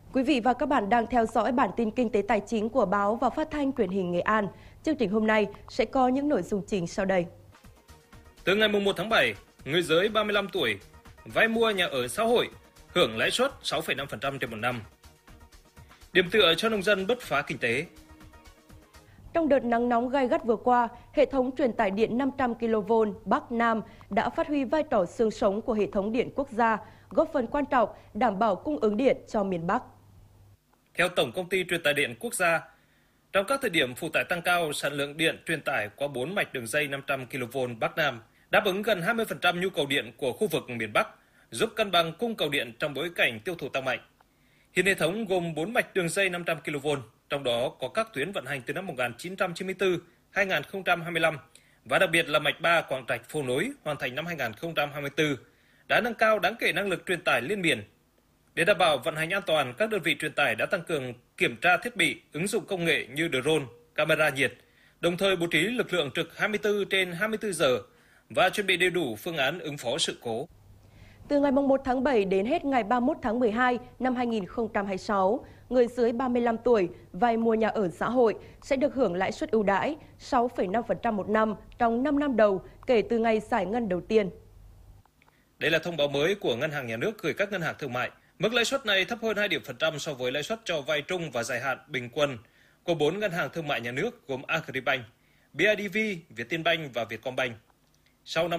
Quý vị và các bạn đang theo dõi bản tin kinh tế tài chính của báo và phát thanh truyền hình Nghệ An. Chương trình hôm nay sẽ có những nội dung chính sau đây. Từ ngày 1 tháng 7, người dưới 35 tuổi vay mua nhà ở xã hội hưởng lãi suất 6,5% trên một năm. Điểm tựa cho nông dân bứt phá kinh tế. Trong đợt nắng nóng gay gắt vừa qua, hệ thống truyền tải điện 500 kV Bắc Nam đã phát huy vai trò xương sống của hệ thống điện quốc gia, góp phần quan trọng đảm bảo cung ứng điện cho miền Bắc. Theo Tổng Công ty Truyền tải điện Quốc gia, trong các thời điểm phụ tải tăng cao, sản lượng điện truyền tải qua 4 mạch đường dây 500 kV Bắc Nam đáp ứng gần 20% nhu cầu điện của khu vực miền Bắc, giúp cân bằng cung cầu điện trong bối cảnh tiêu thụ tăng mạnh. Hiện hệ thống gồm 4 mạch đường dây 500 kV, trong đó có các tuyến vận hành từ năm 1994-2025 và đặc biệt là mạch 3 Quảng Trạch - Phố Nối hoàn thành năm 2024, đã nâng cao đáng kể năng lực truyền tải liên miền. Để đảm bảo vận hành an toàn, các đơn vị truyền tải đã tăng cường kiểm tra thiết bị, ứng dụng công nghệ như drone, camera nhiệt, đồng thời bố trí lực lượng trực 24/24 giờ và chuẩn bị đầy đủ phương án ứng phó sự cố. Từ ngày 1 tháng 7 đến hết ngày 31 tháng 12 năm 2026, người dưới 35 tuổi vay mua nhà ở xã hội sẽ được hưởng lãi suất ưu đãi 6,5% một năm trong 5 năm đầu kể từ ngày giải ngân đầu tiên. Đây là thông báo mới của Ngân hàng Nhà nước gửi các ngân hàng thương mại. Mức lãi suất này thấp hơn 2 điểm phần trăm so với lãi suất cho vay trung và dài hạn bình quân của 4 ngân hàng thương mại nhà nước gồm Agribank, BIDV, Vietinbank và Vietcombank. Sau năm